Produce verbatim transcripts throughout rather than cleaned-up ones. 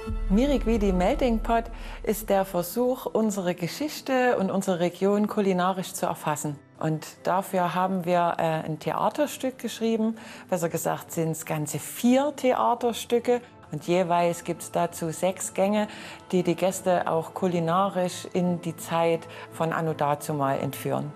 Miriquidi Melting Pot ist der Versuch, unsere Geschichte und unsere Region kulinarisch zu erfassen. Und dafür haben wir äh, ein Theaterstück geschrieben. Besser gesagt sind es ganze vier Theaterstücke. Und jeweils gibt es dazu sechs Gänge, die die Gäste auch kulinarisch in die Zeit von anno dazumal entführen.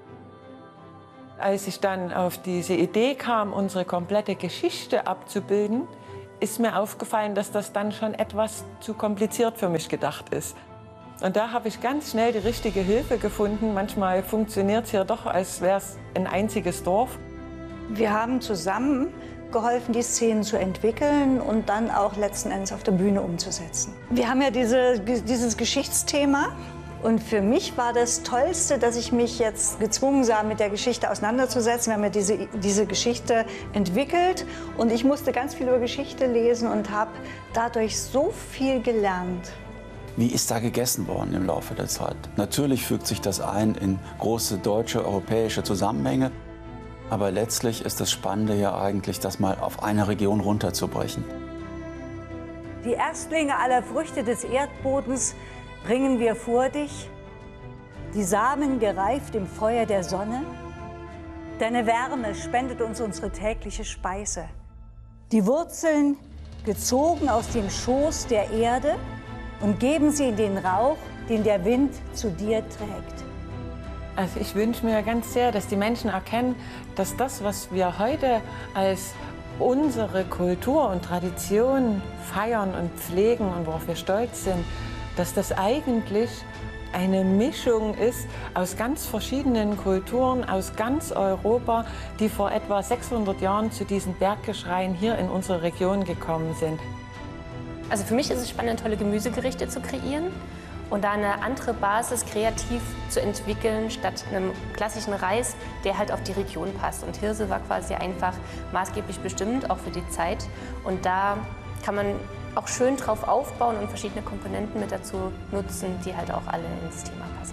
Als ich dann auf diese Idee kam, unsere komplette Geschichte abzubilden, ist mir aufgefallen, dass das dann schon etwas zu kompliziert für mich gedacht ist. Und da habe ich ganz schnell die richtige Hilfe gefunden. Manchmal funktioniert es hier doch, als wäre es ein einziges Dorf. Wir haben zusammen geholfen, die Szenen zu entwickeln und dann auch letzten Endes auf der Bühne umzusetzen. Wir haben ja diese, dieses Geschichtsthema. Und für mich war das Tollste, dass ich mich jetzt gezwungen sah, mit der Geschichte auseinanderzusetzen. Wir haben ja diese, diese Geschichte entwickelt und ich musste ganz viel über Geschichte lesen und habe dadurch so viel gelernt. Wie ist da gegessen worden im Laufe der Zeit? Natürlich fügt sich das ein in große deutsche, europäische Zusammenhänge. Aber letztlich ist das Spannende ja eigentlich, das mal auf eine Region runterzubrechen. Die Erstlinge aller Früchte des Erdbodens bringen wir vor dich, die Samen gereift im Feuer der Sonne. Deine Wärme spendet uns unsere tägliche Speise. Die Wurzeln gezogen aus dem Schoß der Erde und geben sie in den Rauch, den der Wind zu dir trägt. Also ich wünsche mir ganz sehr, dass die Menschen erkennen, dass das, was wir heute als unsere Kultur und Tradition feiern und pflegen und worauf wir stolz sind, dass das eigentlich eine Mischung ist aus ganz verschiedenen Kulturen, aus ganz Europa, die vor etwa sechshundert Jahren zu diesen Berggeschreien hier in unsere Region gekommen sind. Also für mich ist es spannend, tolle Gemüsegerichte zu kreieren und da eine andere Basis kreativ zu entwickeln, statt einem klassischen Reis, der halt auf die Region passt. Und Hirse war quasi einfach maßgeblich bestimmt, auch für die Zeit. Und da kann man auch schön drauf aufbauen und verschiedene Komponenten mit dazu nutzen, die halt auch alle ins Thema passen.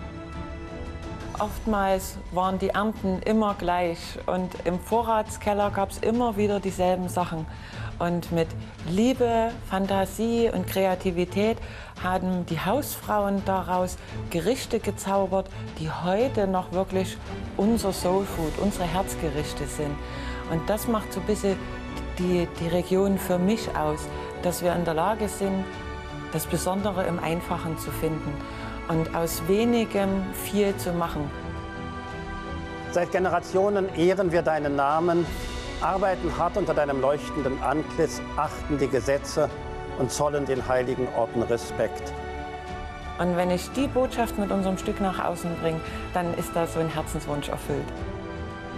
Oftmals waren die Ernten immer gleich und im Vorratskeller gab es immer wieder dieselben Sachen. Und mit Liebe, Fantasie und Kreativität haben die Hausfrauen daraus Gerichte gezaubert, die heute noch wirklich unser Soulfood, unsere Herzgerichte sind. Und das macht so ein bisschen die, die Region für mich aus, dass wir in der Lage sind, das Besondere im Einfachen zu finden und aus Wenigem viel zu machen. Seit Generationen ehren wir deinen Namen, arbeiten hart unter deinem leuchtenden Antlitz, achten die Gesetze und zollen den heiligen Orten Respekt. Und wenn ich die Botschaft mit unserem Stück nach außen bringe, dann ist da so ein Herzenswunsch erfüllt.